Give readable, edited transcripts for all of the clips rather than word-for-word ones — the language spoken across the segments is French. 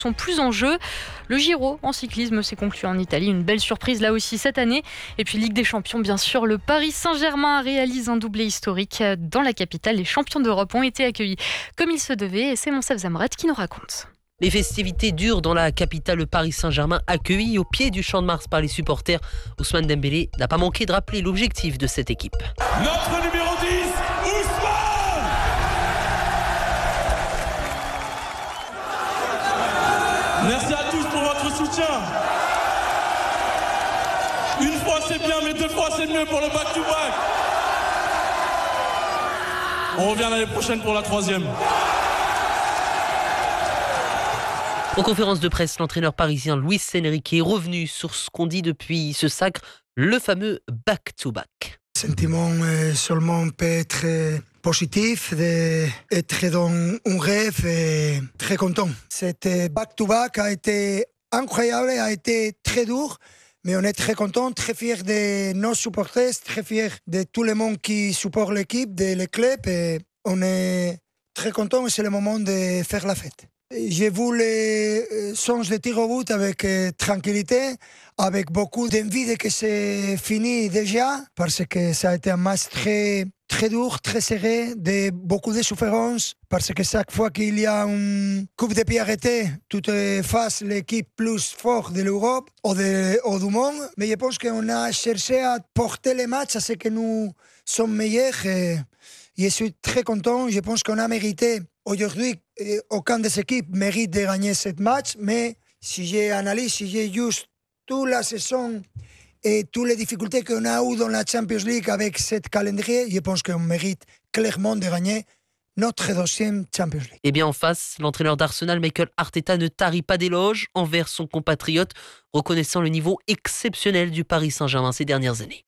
sont plus en jeu. Le Giro en cyclisme s'est conclu en Italie, une belle surprise là aussi cette année. Et puis Ligue des Champions, bien sûr, le Paris Saint-Germain réalise un doublé historique. Dans la capitale, les champions d'Europe ont été accueillis comme il se devait et c'est Monsef Zamret qui nous raconte. Les festivités durent dans la capitale. Le Paris Saint-Germain, accueilli au pied du Champ de Mars par les supporters. Ousmane Dembélé n'a pas manqué de rappeler l'objectif de cette équipe. Notre numéro 10, Ousmane! Merci à tous pour votre soutien. Une fois c'est bien, mais deux fois c'est mieux pour le back-to-back. On revient l'année prochaine pour la 3e. En conférence de presse, l'entraîneur parisien Luis Enrique est revenu sur ce qu'on dit depuis ce sacre, le fameux back-to-back. Le sentiment seulement peut être positif, d'être dans un rêve et très content. Cet back-to-back a été incroyable, a été très dur, mais on est très content, très fiers de nos supporters, très fiers de tout le monde qui supporte l'équipe, le club. Et on est très content et c'est le moment de faire la fête. J'ai vu les songes de tir au but avec tranquillité, avec beaucoup d'envie de que c'est fini déjà, parce que ça a été un match très, très dur, très serré, de beaucoup de souffrance, parce que chaque fois qu'il y a une coupe de pied arrêtée, tout est face l'équipe plus forte de l'Europe ou du monde. Mais je pense qu'on a cherché à porter les matchs à ce que nous sommes meilleurs. Et je suis très content, je pense qu'on a mérité. Aujourd'hui, aucune des équipes mérite de gagner ce match, mais si j'analyse, si j'ai juste toute la saison et toutes les difficultés qu'on a eues dans la Champions League avec ce calendrier, je pense qu'on mérite clairement de gagner notre 2e Champions League. Et bien en face, l'entraîneur d'Arsenal, Mikel Arteta, ne tarit pas d'éloges envers son compatriote, reconnaissant le niveau exceptionnel du Paris Saint-Germain ces dernières années.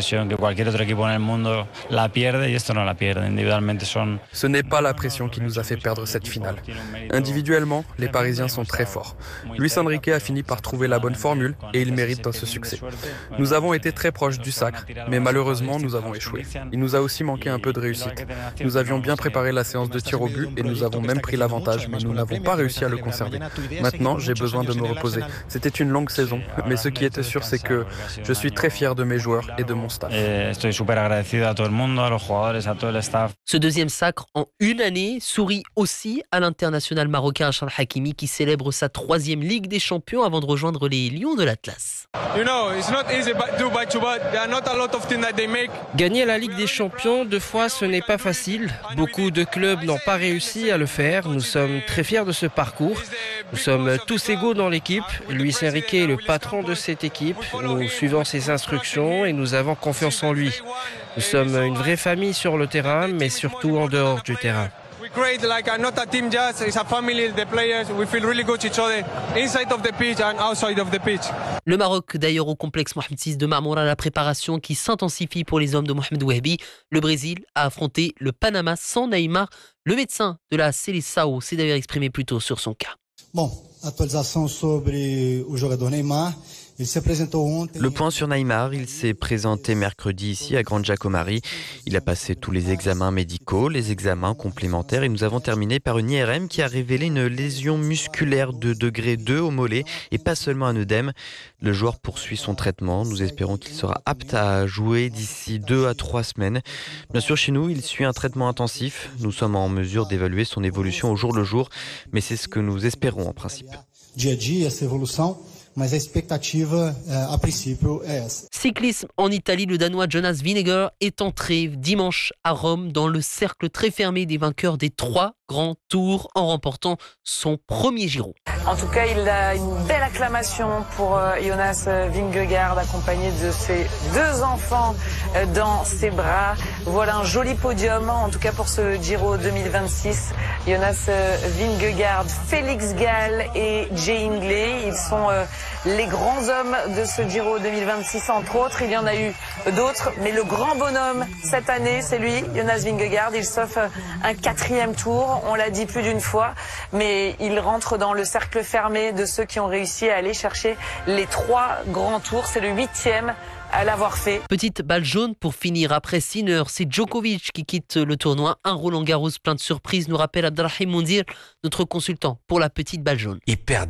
Ce n'est pas la pression qui nous a fait perdre cette finale. Individuellement, les Parisiens sont très forts. Luis Enrique a fini par trouver la bonne formule et il mérite ce succès. Nous avons été très proches du sacre, mais malheureusement, nous avons échoué. Il nous a aussi manqué un peu de réussite. Nous avions bien préparé la séance de tir au but et nous avons même pris l'avantage, mais nous n'avons pas réussi à le conserver. Maintenant, j'ai besoin de me reposer. C'était une longue saison, mais ce qui était sûr, c'est que je suis très fier de mes joueurs et de mon staff. Ce 2e sacre en une année sourit aussi à l'international marocain Achraf Hakimi qui célèbre sa 3e Ligue des Champions avant de rejoindre les Lions de l'Atlas. Gagner la Ligue des Champions 2 fois, ce n'est pas facile. Beaucoup de clubs n'ont pas réussi à le faire. Nous sommes très fiers de ce parcours. Nous sommes tous égaux dans l'équipe. Luis Enrique est le patron de cette équipe. Nous suivons ses instructions et nous avons confiance en lui. Nous sommes une vraie famille sur le terrain, mais surtout en dehors du terrain. Le Maroc d'ailleurs au complexe Mohamed VI de Marmoura, la préparation qui s'intensifie pour les hommes de Mohamed Wahbi. Le Brésil a affronté le Panama sans Neymar. Le médecin de la Seleção s'est d'ailleurs exprimé plus tôt sur son cas. Atualização sobre o jogador Neymar. Le point sur Neymar, il s'est présenté mercredi ici à Grande Jacomari. Il a passé tous les examens médicaux, les examens complémentaires et nous avons terminé par une IRM qui a révélé une lésion musculaire de degré 2 au mollet et pas seulement un œdème. Le joueur poursuit son traitement. Nous espérons qu'il sera apte à jouer d'ici 2 à 3 semaines. Bien sûr, chez nous, il suit un traitement intensif. Nous sommes en mesure d'évaluer son évolution au jour le jour, mais c'est ce que nous espérons en principe. Dia a dia, essa evolução. Mas a expectativa, a princípio, é essa. Cyclisme en Italie, le Danois Jonas Vingegaard est entré dimanche à Rome dans le cercle très fermé des vainqueurs des 3 grands tours en remportant son premier Giro. En tout cas, il a une belle acclamation pour Jonas Vingegaard, accompagné de ses 2 enfants dans ses bras. Voilà un joli podium, en tout cas pour ce Giro 2026. Jonas Vingegaard, Félix Gall et Jay Hindley, ils sont les grands hommes de ce Giro 2026, entre autres. Il y en a eu d'autres, mais le grand bonhomme cette année, c'est lui, Jonas Vingegaard. Il s'offre un 4e tour, on l'a dit plus d'une fois, mais il rentre dans le cercle fermé de ceux qui ont réussi à aller chercher les 3 grands tours. C'est le 8e l'avoir fait. Petite balle jaune pour finir. Après Sinner, c'est Djokovic qui quitte le tournoi. Un Roland Garros plein de surprises, nous rappelle Abdelrahim Moundir, notre consultant pour la petite balle jaune.